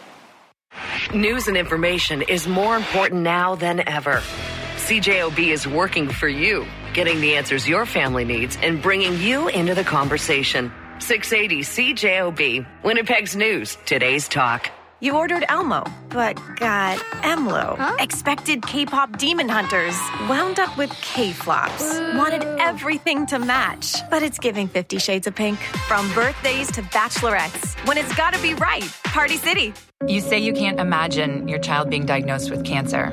News and information is more important now than ever. C J O B is working for you, getting the answers your family needs and bringing you into the conversation. six eighty C J O B, Winnipeg's news, today's talk. You ordered Elmo, but got Emlo. Huh? Expected K-pop demon hunters. Wound up with K-flops. Wanted everything to match. But it's giving Fifty Shades of Pink. From birthdays to bachelorettes. When it's gotta be right. Party City. You say you can't imagine your child being diagnosed with cancer.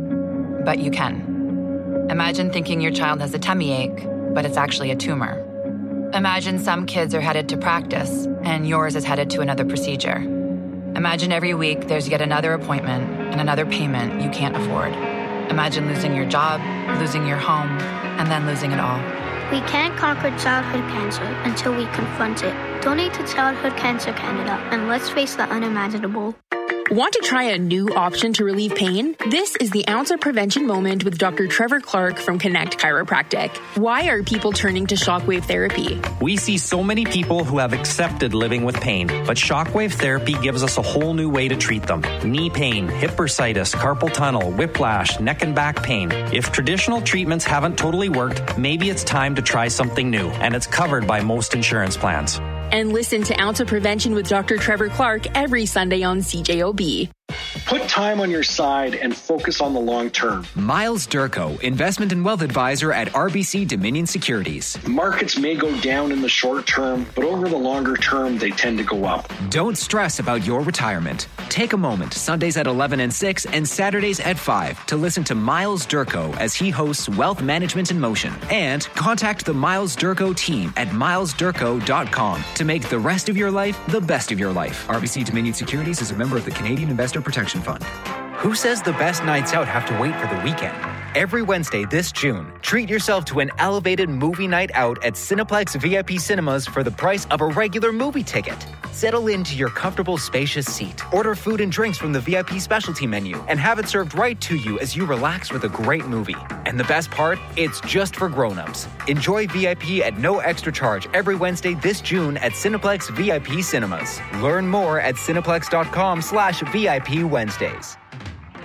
But you can. Imagine thinking your child has a tummy ache, but it's actually a tumor. Imagine some kids are headed to practice, and yours is headed to another procedure. Imagine every week there's yet another appointment and another payment you can't afford. Imagine losing your job, losing your home, and then losing it all. We can't conquer childhood cancer until we confront it. Donate to Childhood Cancer Canada, and let's face the unimaginable. Want to try a new option to relieve pain? This is the Ounce of Prevention Moment with Doctor Trevor Clark from Connect Chiropractic. Why are people turning to shockwave therapy? We see so many people who have accepted living with pain, but shockwave therapy gives us a whole new way to treat them. Knee pain, hip bursitis, carpal tunnel, whiplash, neck and back pain. If traditional treatments haven't totally worked, maybe it's time to try something new, and it's covered by most insurance plans. And listen to Ounce of Prevention with Doctor Trevor Clark every Sunday on C J O B. Put time on your side and focus on the long term. Miles Durko, investment and wealth advisor at R B C Dominion Securities. Markets may go down in the short term, but over the longer term, they tend to go up. Don't stress about your retirement. Take a moment, Sundays at eleven and six and Saturdays at five, to listen to Miles Durko as he hosts Wealth Management in Motion. And contact the Miles Durko team at miles durko dot com to make the rest of your life the best of your life. R B C Dominion Securities is a member of the Canadian Investor Protection Fund. Who says the best nights out have to wait for the weekend? Every Wednesday this June, treat yourself to an elevated movie night out at Cineplex V I P Cinemas for the price of a regular movie ticket. Settle into your comfortable, spacious seat. Order food and drinks from the V I P specialty menu and have it served right to you as you relax with a great movie. And the best part? It's just for grown-ups. Enjoy V I P at no extra charge every Wednesday this June at Cineplex V I P Cinemas. Learn more at cineplex dot com slash V I P Wednesdays. Hey,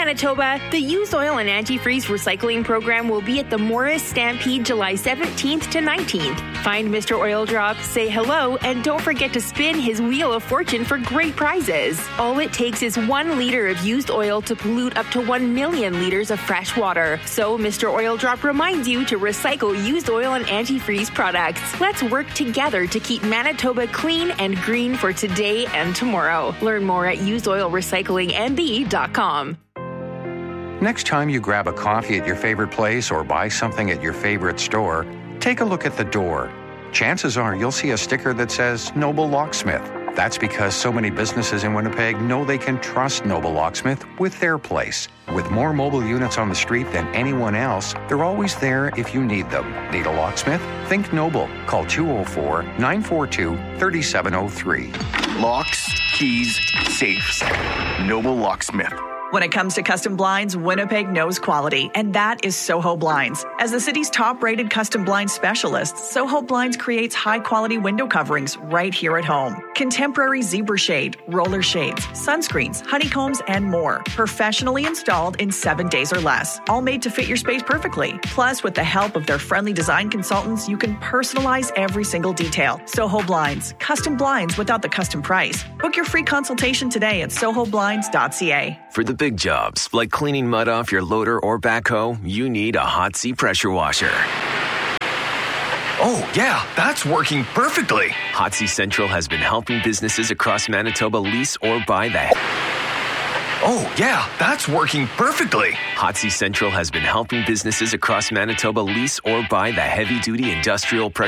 Manitoba, the used oil and antifreeze recycling program will be at the Morris Stampede July seventeenth to nineteenth. Find Mister Oil Drop, say hello, and don't forget to spin his Wheel of Fortune for great prizes. All it takes is one liter of used oil to pollute up to one million liters of fresh water. So Mister Oil Drop reminds you to recycle used oil and antifreeze products. Let's work together to keep Manitoba clean and green for today and tomorrow. Learn more at used oil recycling m b dot com. Next time you grab a coffee at your favorite place or buy something at your favorite store, take a look at the door. Chances are you'll see a sticker that says Noble Locksmith. That's because so many businesses in Winnipeg know they can trust Noble Locksmith with their place. With more mobile units on the street than anyone else, they're always there if you need them. Need a locksmith? Think Noble. Call two oh four, nine four two, three seven oh three. Locks, keys, safes. Noble Locksmith. When it comes to custom blinds, Winnipeg knows quality, and that is Soho Blinds. As the city's top-rated custom blind specialist, Soho Blinds creates high-quality window coverings right here at home. Contemporary zebra shade, roller shades, sunscreens, honeycombs, and more. Professionally installed in seven days or less. All made to fit your space perfectly. Plus, with the help of their friendly design consultants, you can personalize every single detail. Soho Blinds. Custom blinds without the custom price. Book your free consultation today at soho blinds dot c a. For the big jobs, like cleaning mud off your loader or backhoe, you need a Hot Sea pressure washer. Oh, yeah, that's working perfectly. Hot Sea Central has been helping businesses across Manitoba lease or buy the... Oh, yeah, that's working perfectly. Hot Sea Central has been helping businesses across Manitoba lease or buy the heavy-duty industrial pressure